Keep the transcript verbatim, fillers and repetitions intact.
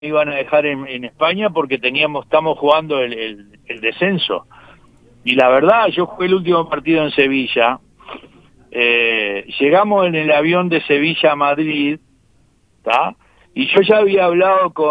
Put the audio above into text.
iban a dejar en, en España porque teníamos, estamos jugando el, el, el descenso. Y la verdad, yo jugué el último partido en Sevilla, eh, llegamos en el avión de Sevilla a Madrid, ¿tá? Y yo ya había hablado con